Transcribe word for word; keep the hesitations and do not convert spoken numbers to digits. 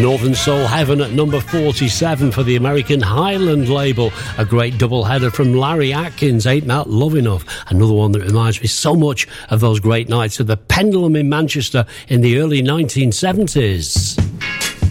Northern Soul Heaven at number forty-seven for the American Highland label. A great double-header from Larry Atkins, Ain't That Love Enough? Another one that reminds me so much of those great nights at the Pendulum in Manchester in the early nineteen seventies.